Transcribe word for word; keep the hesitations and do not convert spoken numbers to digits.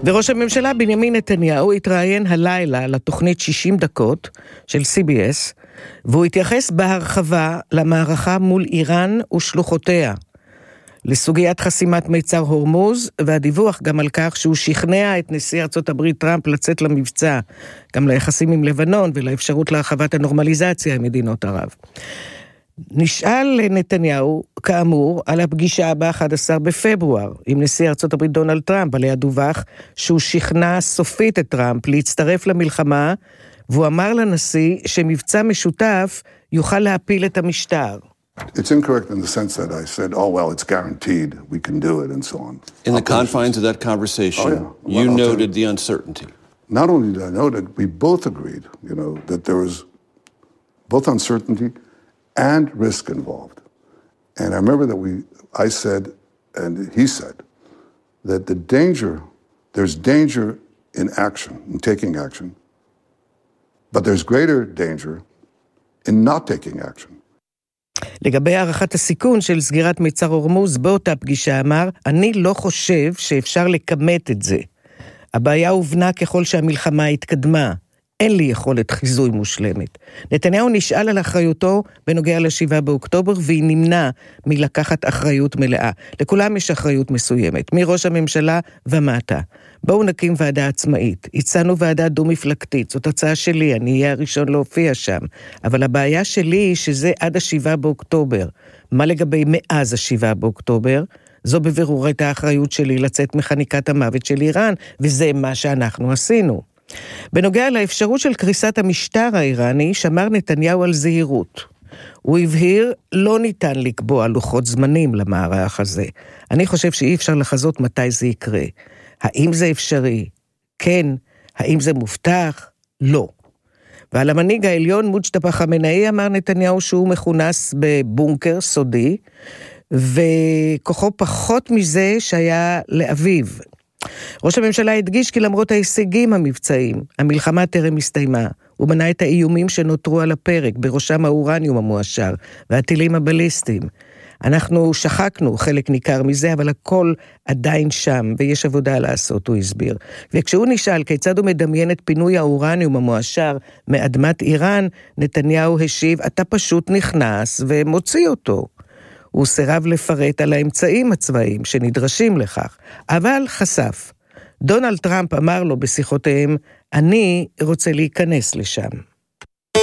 וראש הממשלה בנימין נתניהו התראיין הלילה לתוכנית שישים דקות של סי בי אס, והוא התייחס בהרחבה למערכה מול איראן ושלוחותיה, לסוגיית חסימת מיצר הורמוז, והדיווח גם על כך שהוא שכנע את נשיא ארצות הברית טראמפ לצאת למבצע, גם ליחסים עם לבנון ולאפשרות להרחבת הנורמליזציה עם מדינות ערב. נשאל נתניהו, כאמור, על הפגישה ב-אחד עשר בפברואר עם נשיא ארצות הברית דונלד טראמפ, עליה דווח שהוא שכנע סופית את טראמפ להצטרף למלחמה, והוא אמר לנשיא שמבצע משותף יוכל להפיל את המשטר. It's incorrect in the sense that I said, oh, well, it's guaranteed, we can do it, and so on. In the confines of that conversation, oh, yeah. well, you I'll noted the uncertainty. Not only did I note it, we both agreed, you know, that there was both uncertainty and risk involved. And I remember that we, I said, and he said, that the danger, there's danger in action, in taking action, but there's greater danger in not taking action. לגבי הערכת הסיכון של סגירת מיצר הורמוז, באותה פגישה אמר, אני לא חושב שאפשר לקמת את זה. הבעיה הובנה ככל שהמלחמה התקדמה. אין לי יכולת חיזוי מושלמת. נתניהו נשאל על אחריותו בנוגע לשבעה באוקטובר, והיא נמנע מלקחת אחריות מלאה. לכולם יש אחריות מסוימת, מראש הממשלה ומטה. בואו נקים ועדה עצמאית. הצענו ועדה דו-מפלגתית, זאת הצעה שלי, אני אהיה הראשון להופיע שם. אבל הבעיה שלי היא שזה עד השבעה באוקטובר. מה לגבי מאז השבעה באוקטובר? זו בבירור הייתה האחריות שלי לצאת מחניקת המוות של איראן, וזה מה שאנחנו עשינו. בנוגע לאפשרות של קריסת המשטר האיראני, שמר נתניהו על זהירות. הוא הבהיר, לא ניתן לקבוע לוחות זמנים למערך הזה. אני חושב שאי אפשר לחזות מתי זה יקרה. האם זה אפשרי? כן. האם זה מובטח? לא. ועל המנהיג העליון מוג'טבא חמינאי אמר נתניהו שהוא מכונס בבונקר סודי, וכוחו פחות מזה שהיה לאביו. ראש הממשלה הדגיש כי למרות ההישגים המבצעיים, המלחמה טרם הסתיימה. הוא מנה את האיומים שנותרו על הפרק, בראשם האורניום המואשר והטילים הבליסטיים. אנחנו שחקנו חלק ניכר מזה, אבל הכל עדיין שם, ויש עבודה לעשות, הוא הסביר. וכשהוא נשאל כיצד הוא מדמיין את פינוי האורניום המואשר מאדמת איראן, נתניהו השיב, אתה פשוט נכנס ומוציא אותו. הוא סירב לפרט על האמצעים הצבאיים שנדרשים לכך, אבל חשף. דונלד טראמפ אמר לו בשיחותיהם, אני רוצה להיכנס לשם.